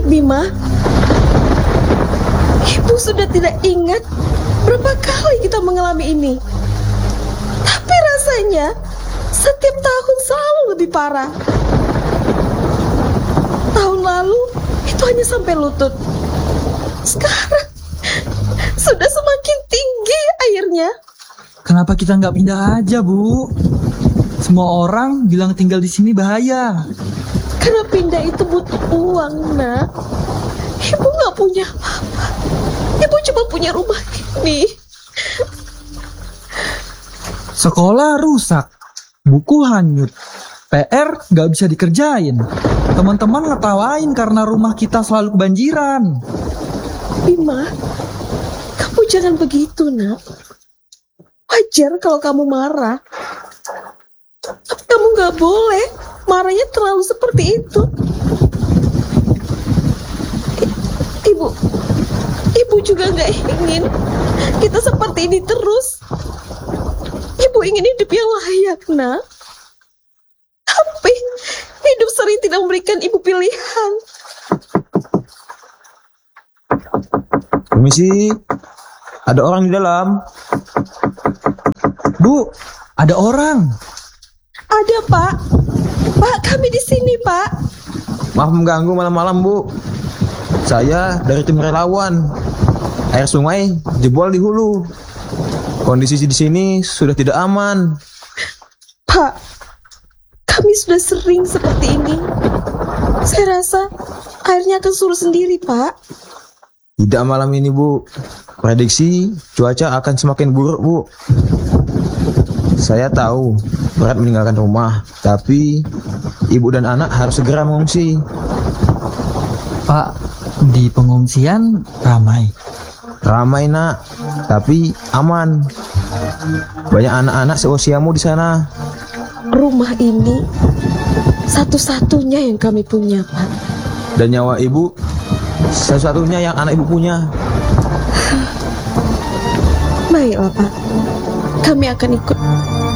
sakit, Bima. Ibu sudah tidak ingat berapa kali kita mengalami ini. Tapi rasanya setiap tahun selalu lebih parah. Tahun lalu itu hanya sampai lutut. Sekarang sudah semakin tinggi airnya. Kenapa kita nggak pindah aja, Bu? Semua orang bilang tinggal di sini bahaya. Karena pindah itu butuh uang, Nak. Ibu nggak punya apa-apa. Ibu cuma punya rumah ini. Sekolah rusak, buku hanyut, PR nggak bisa dikerjain. Teman-teman ngetawain karena rumah kita selalu kebanjiran. Bima, kamu jangan begitu, Nak. Wajar kalau kamu marah. Tapi kamu nggak boleh marahnya terlalu seperti itu. Ibu juga nggak ingin kita seperti ini terus. Ibu ingin hidup yang layak, Nak. Tapi hidup sering tidak memberikan ibu pilihan. Permisi, ada orang di dalam. Bu, ada orang. Ada, Pak. Pak, kami di sini, Pak. Maaf mengganggu malam-malam, Bu. Saya dari tim relawan. Air sungai jebol di hulu. Kondisi di sini sudah tidak aman. Pak, kami sudah sering seperti ini. Saya rasa airnya akan surut sendiri, Pak. Tidak malam ini, Bu. Prediksi cuaca akan semakin buruk, Bu. Saya tahu berat meninggalkan rumah, tapi ibu dan anak harus segera mengungsi. Pak, di pengungsian ramai. Ramai, Nak, tapi aman. Banyak anak-anak seusiamu di sana. Rumah ini satu-satunya yang kami punya, Pak. Dan nyawa ibu satu-satunya yang anak ibu punya. Baiklah, Pak. Kami akan ikut